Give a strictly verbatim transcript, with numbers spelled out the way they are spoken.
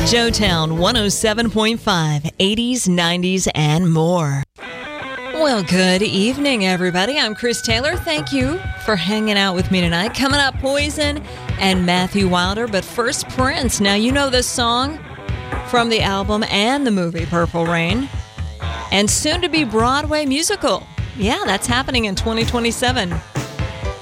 Joetown one oh seven point five, eighties, nineties, and more. Well, good evening, everybody. I'm Chris Taylor. Thank you for hanging out with me tonight. Coming up, Poison and Matthew Wilder. But first, Prince. Now, you know this song from the album and the movie Purple Rain. And soon to be Broadway musical. Yeah, that's happening in twenty twenty-seven.